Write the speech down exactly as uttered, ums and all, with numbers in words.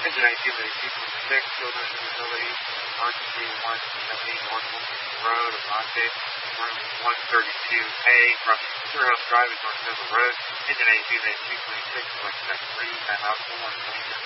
Engine eighteen, two twenty-six, field visibility, emergency one seventy North Wilson Road, Avante, room one thirty-two A, from House Drive is North River Road. Engine eighteen, two twenty-six, select connect three, time out for one twenty-six.